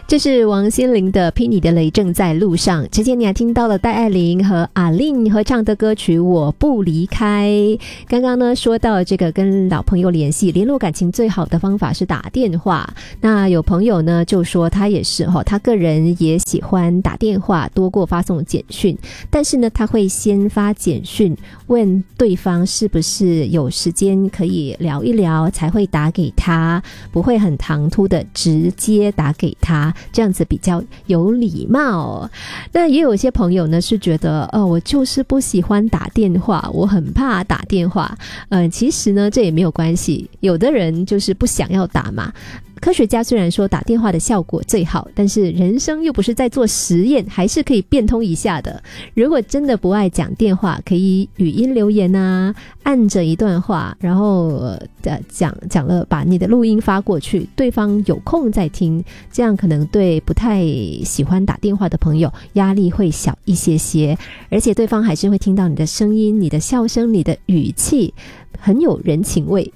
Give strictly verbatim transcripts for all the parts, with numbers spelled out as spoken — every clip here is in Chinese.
这是王心凌的《霹雳的雷正在路上》。之前你还听到了戴爱玲和阿令合唱的歌曲《我不离开》。刚刚呢说到这个跟老朋友联系，联络感情最好的方法是打电话。那有朋友呢就说他也是哈，他个人也喜欢打电话多过发送简讯，但是呢他会先发简讯问对方是不是有时间可以聊一聊，才会打给他，不会很唐突的直接打给他，这样子比较有礼貌。那也有一些朋友呢是觉得呃，我就是不喜欢打电话，我很怕打电话。呃，其实呢这也没有关系，有的人就是不想要打嘛。科学家虽然说打电话的效果最好，但是人生又不是在做实验，还是可以变通一下的。如果真的不爱讲电话，可以语音留言啊，按着一段话，然后呃讲讲了，把你的录音发过去，对方有空再听，这样可能对不太喜欢打电话的朋友压力会小一些些，而且对方还是会听到你的声音、你的笑声、你的语气，很有人情味。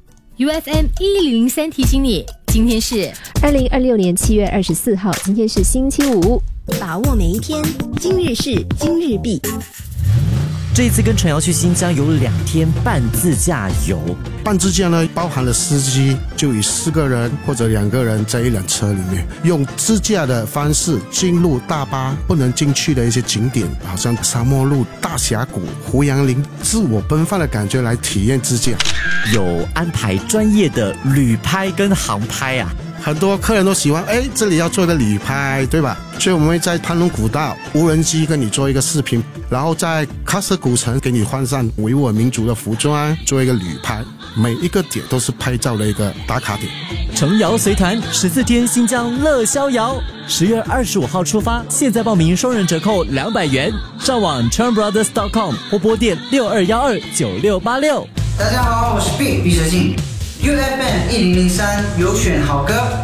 U F M 一零零三提醒你，今天是二零二六年七月二十四号，今天是星期五， 把握每一天，今日事今日毕。 这一次跟陈瑶去新疆有两天半自驾游。 半自驾呢，包含了司机，就以四个人或者两个人在一辆车里面，用自驾的方式进入大巴不能进去的一些景点，好像沙漠路、大峡谷、胡杨林，自我奔放的感觉来体验自驾。 有安排专业的旅拍跟航拍啊。 很多客人都喜欢，哎，这里要做一个旅拍，对吧？所以我们会在潘龙古道无人机跟你做一个视频，然后在喀什古城给你换上维吾尔民族的服装，做一个旅拍。每一个点都是拍照的一个打卡点。 程瑶随团十四天新疆乐逍遥，十月二十五号出发，现在报名双人折扣两百元，上网 churnbrothers dot com 或拨电六二一二九六八六。 大家好，我是 B 毕设计 U F M 一零零三有选好歌。